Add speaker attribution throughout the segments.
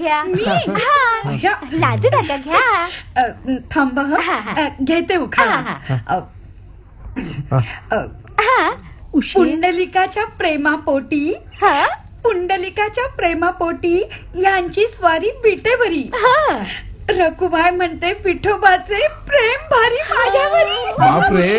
Speaker 1: घ्या. लाजू नका घ्या.
Speaker 2: थांब घेते उखाणा. पुंडलिकाच्या प्रेमापोटी पुंडलिकाच्या प्रेमापोटी यांची स्वारी विटेवरी. रकुबाई म्हणते विठोबाचे प्रेम भारी माझ्यावरी.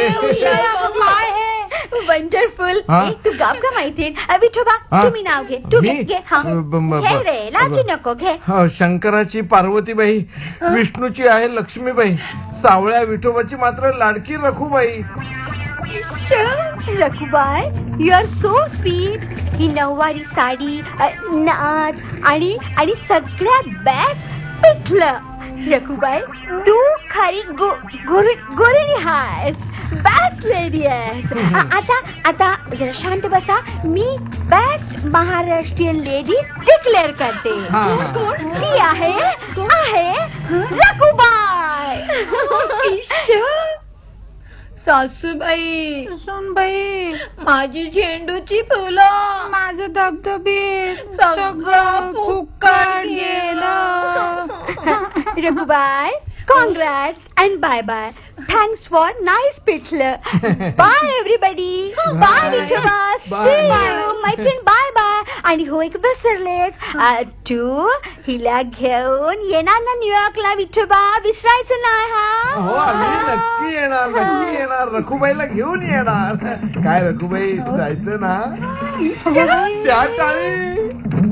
Speaker 1: वंडरफुल. तू गाव का माहिती. विठोबा तुम्ही नाव घे. तू घे रे, लाजू नको घे.
Speaker 3: शंकराची पार्वतीबाई, विष्णूची आहे लक्ष्मीबाई, सावळ्या विठोबाची मात्र लाडकी रखुबाई.
Speaker 1: रखुबाई, यू आर सो स्वीट. ही नऊवारी साडी, नाच आणि सगळ्यात बेस्ट पिठलं. रखुबाई, तू खरी गोरी आहेस, बेस्ट लेडी आहेस. आता जरा शांत बसा. मी बेस्ट महाराष्ट्रीयन लेडी डिक्लेअर करते. ती आहे रखुबाई.
Speaker 2: सासूबाई,
Speaker 1: सुनबाई,
Speaker 2: माझी झेंडूची फुलं,
Speaker 1: माझं धबधबे
Speaker 2: सगळं फुकट गेलं.
Speaker 1: रघुबाई, congrats and bye-bye. Thanks for nice पिठलं. Bye everybody. Bye Vithoba. See you my friend. Bye-bye. आणि हो एक विसरलेच. तू हिला घेऊन येणार ना न्यूयॉर्कला विठोबा? विसरायचं नाही हा.
Speaker 3: हो आम्ही नक्की येणार. रखुबाईला घेऊन येणार. काय रखुबाई जायचं ना त्या टाळी.